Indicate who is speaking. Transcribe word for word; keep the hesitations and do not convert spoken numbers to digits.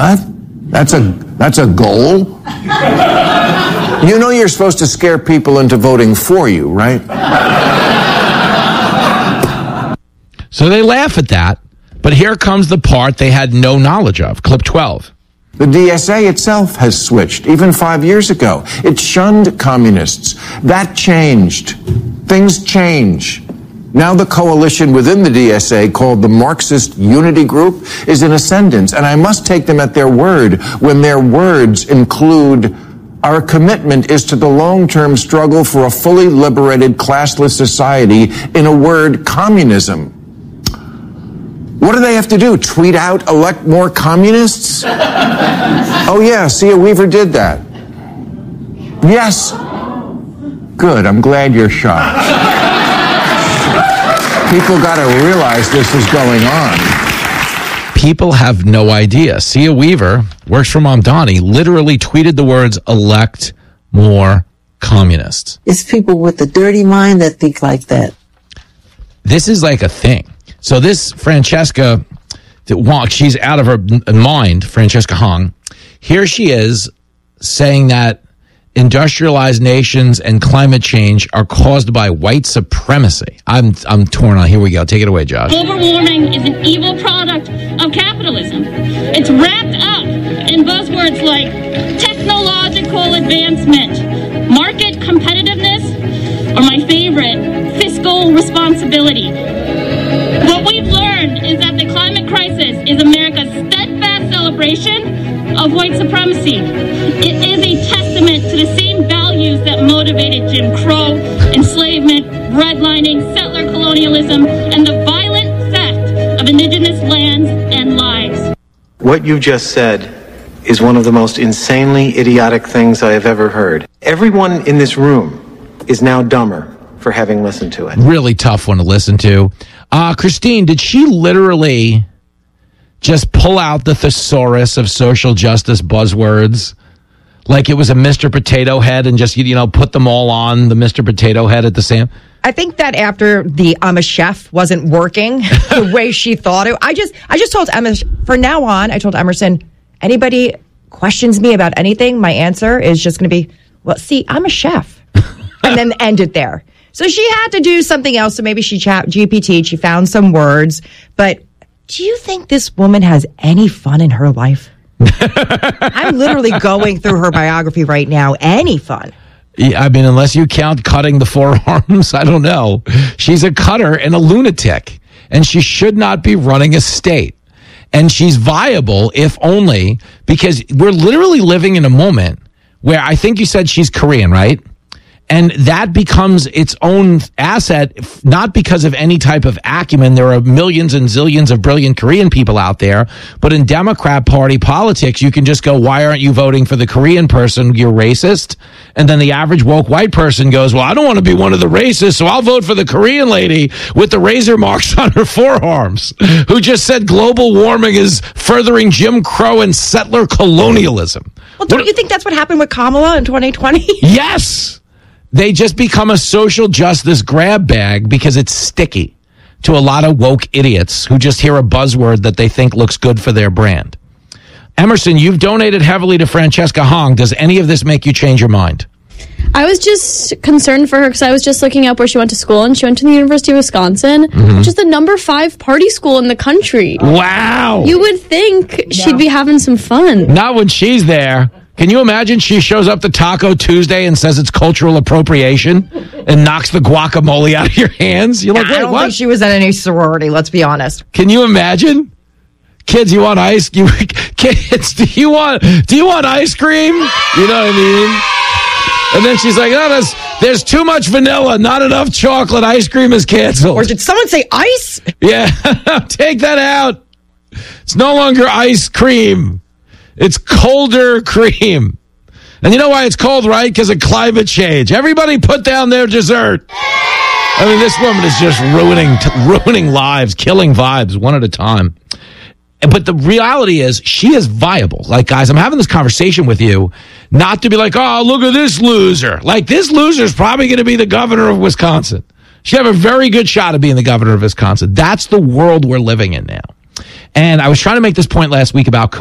Speaker 1: What? That's a that's a goal? You know you're supposed to scare people into voting for you, right?
Speaker 2: So they laugh at that, but here comes the part they had no knowledge of. Clip twelve.
Speaker 1: The D S A itself has switched, even five years ago. It shunned communists. That changed. Things change. Now the coalition within the D S A, called the Marxist Unity Group, is in ascendance, and I must take them at their word when their words include, our commitment is to the long-term struggle for a fully liberated, classless society, in a word, communism. What do they have to do? Tweet out, elect more communists? Oh yeah, Sia Weaver did that. Yes. Good, I'm glad you're shocked. People got to realize this is going on.
Speaker 2: People have no idea. Sia Weaver, works for Mamdani, literally tweeted the words, elect more communists.
Speaker 3: It's people with a dirty mind that think like that.
Speaker 2: This is like a thing. So this Francesca Wong, she's out of her mind, Francesca Hong. Here she is saying that industrialized nations and climate change are caused by white supremacy. I'm I'm torn on. Here we go. Take it away, Josh.
Speaker 4: Global warming is an evil product of capitalism. It's wrapped up in buzzwords like technological advancement, market competitiveness, or my favorite, fiscal responsibility. What we've learned is that the climate crisis is America's steadfast celebration of white supremacy. It is a testament to the same values that motivated Jim Crow, enslavement, redlining, settler colonialism, and the violent theft of indigenous lands and lives.
Speaker 5: What you just said is one of the most insanely idiotic things I have ever heard. Everyone in this room is now dumber for having listened to it.
Speaker 2: Really tough one to listen to. Uh, Christine, did she literally just pull out the thesaurus of social justice buzzwords like it was a Mister Potato Head and just, you know, put them all on the Mister Potato Head at the same?
Speaker 6: I think that after the I'm a chef wasn't working the way she thought it, I just I just told Emma, from now on, I told Emerson, anybody questions me about anything, my answer is just going to be, well, see, I'm a chef. And then end it there. So she had to do something else. So maybe she chat G P T'd, she found some words. But do you think this woman has any fun in her life? I'm literally going through her biography right now. Any fun?
Speaker 2: Yeah, I mean, unless you count cutting the forearms, I don't know. She's a cutter and a lunatic, and she should not be running a state. And she's viable, if only, because we're literally living in a moment where I think you said she's Korean, right? And that becomes its own asset, not because of any type of acumen. There are millions and zillions of brilliant Korean people out there. But in Democrat Party politics, you can just go, why aren't you voting for the Korean person? You're racist. And then the average woke white person goes, well, I don't want to be one of the racists, so I'll vote for the Korean lady with the razor marks on her forearms, who just said global warming is furthering Jim Crow and settler colonialism.
Speaker 6: Well, don't what, you think that's what happened with Kamala in twenty twenty?
Speaker 2: Yes. They just become a social justice grab bag because it's sticky to a lot of woke idiots who just hear a buzzword that they think looks good for their brand. Emerson, you've donated heavily to Francesca Hong. Does any of this make you change your mind?
Speaker 7: I was just concerned for her because I was just looking up where she went to school, and she went to the University of Wisconsin, mm-hmm. which is the number five party school in the country.
Speaker 2: Wow.
Speaker 7: You would think yeah. she'd be having some fun.
Speaker 2: Not when she's there. Can you imagine she shows up to Taco Tuesday and says it's cultural appropriation and knocks the guacamole out of your hands? You're like, wait,
Speaker 6: I don't
Speaker 2: what?
Speaker 6: think she was in any sorority, let's be honest.
Speaker 2: Can you imagine? Kids, you want ice? You kids, do you want do you want ice cream? You know what I mean? And then she's like, "No, there's there's too much vanilla, not enough chocolate. Ice cream is canceled."
Speaker 6: Or did someone say ice?
Speaker 2: Yeah, take that out. It's no longer ice cream. It's colder cream. And you know why it's cold, right? Because of climate change. Everybody put down their dessert. I mean, this woman is just ruining ruining lives, killing vibes one at a time. But the reality is, she is viable. Like, guys, I'm having this conversation with you, not to be like, oh, look at this loser. Like, this loser is probably going to be the governor of Wisconsin. She have a very good shot of being the governor of Wisconsin. That's the world we're living in now. And I was trying to make this point last week about